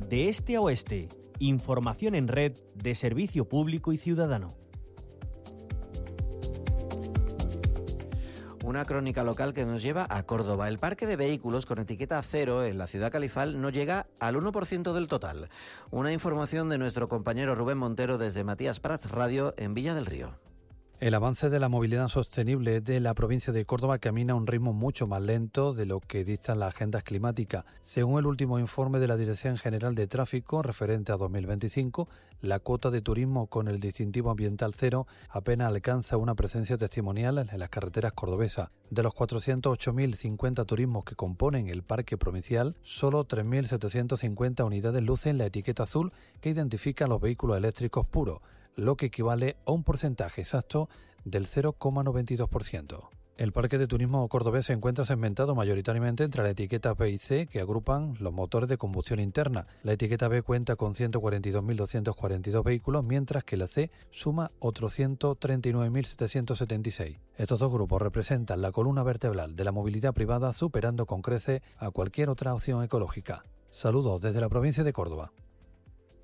de este a oeste. Información en red de servicio público y ciudadano. Una crónica local que nos lleva a Córdoba. El parque de vehículos con etiqueta cero en la ciudad califal no llega al 1% del total. Una información de nuestro compañero Rubén Montero desde Matías Prats Radio en Villa del Río. El avance de la movilidad sostenible de la provincia de Córdoba camina a un ritmo mucho más lento de lo que dictan las agendas climáticas. Según el último informe de la Dirección General de Tráfico referente a 2025, la cuota de turismo con el distintivo ambiental cero apenas alcanza una presencia testimonial en las carreteras cordobesas. De los 408.050 turismos que componen el parque provincial, solo 3.750 unidades lucen la etiqueta azul que identifica los vehículos eléctricos puros, lo que equivale a un porcentaje exacto del 0,92%. El parque de turismo cordobés se encuentra segmentado mayoritariamente entre la etiqueta B y C, que agrupan los motores de combustión interna. La etiqueta B cuenta con 142.242 vehículos, mientras que la C suma otros 139.776. Estos dos grupos representan la columna vertebral de la movilidad privada, superando con creces a cualquier otra opción ecológica. Saludos desde la provincia de Córdoba.